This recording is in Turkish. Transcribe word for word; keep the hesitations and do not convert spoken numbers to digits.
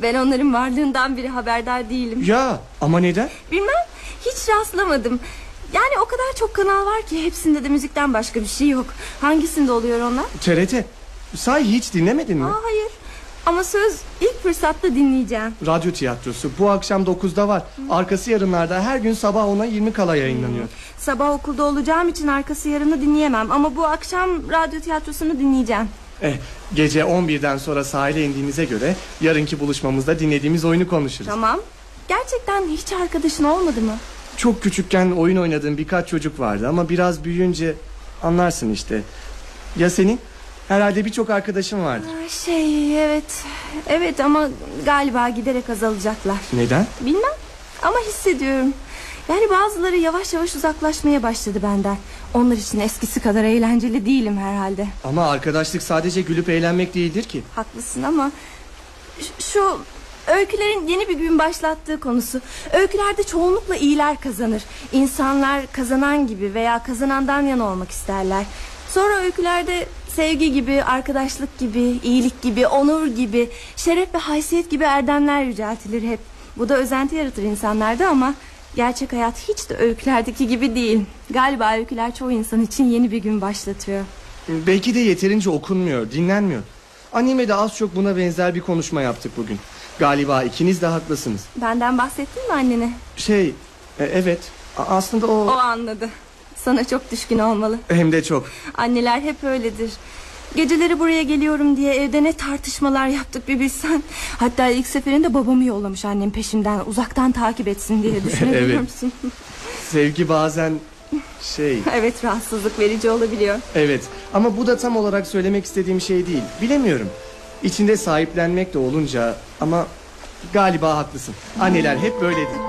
Ben onların varlığından bile haberdar değilim. Ya ama neden? Bilmem, hiç rastlamadım. Yani o kadar çok kanal var ki hepsinde de müzikten başka bir şey yok. Hangisinde oluyor onlar? T R T. Sahi hiç dinlemedin mi? Aa, hayır. Ama söz, ilk fırsatta dinleyeceğim. Radyo tiyatrosu bu akşam dokuzda var. Hı. Arkası yarınlarda her gün sabah ona yirmi kala yayınlanıyor. Hmm. Sabah okulda olacağım için arkası yarını dinleyemem. Ama bu akşam radyo tiyatrosunu dinleyeceğim. Eh, gece on birden sonra sahile indiğimize göre yarınki buluşmamızda dinlediğimiz oyunu konuşuruz. Tamam. Gerçekten hiç arkadaşın olmadı mı? Çok küçükken oyun oynadığım birkaç çocuk vardı ama biraz büyüyünce anlarsın işte. Ya senin? Herhalde birçok arkadaşın vardır. Şey evet. Evet ama galiba giderek azalacaklar. Neden? Bilmem ama hissediyorum. Yani bazıları yavaş yavaş uzaklaşmaya başladı benden. Onlar için eskisi kadar eğlenceli değilim herhalde. Ama arkadaşlık sadece gülüp eğlenmek değildir ki. Haklısın ama şu öykülerin yeni bir gün başlattığı konusu. Öykülerde çoğunlukla iyiler kazanır. İnsanlar kazanan gibi veya kazanandan yana olmak isterler. Sonra öykülerde sevgi gibi, arkadaşlık gibi, iyilik gibi, onur gibi, şeref ve haysiyet gibi erdemler yüceltilir hep. Bu da özenti yaratır insanlarda ama gerçek hayat hiç de öykülerdeki gibi değil. Galiba öyküler çoğu insan için yeni bir gün başlatıyor. Belki de yeterince okunmuyor, dinlenmiyor. Anneme de az çok buna benzer bir konuşma yaptık bugün. Galiba ikiniz de haklısınız. Benden bahsettin mi annene? Şey, e, evet. Aslında o... O anladı. Sana çok düşkün olmalı. Hem de çok. Anneler hep öyledir. Geceleri buraya geliyorum diye evde ne tartışmalar yaptık bir bilsen. Hatta ilk seferinde babamı yollamış annem peşimden, uzaktan takip etsin diye, düşünebiliyor evet. musun? Sevgi bazen şey... Evet, rahatsızlık verici olabiliyor. Evet ama bu da tam olarak söylemek istediğim şey değil. Bilemiyorum. İçinde sahiplenmek de olunca ama galiba haklısın. Anneler hep böyledir.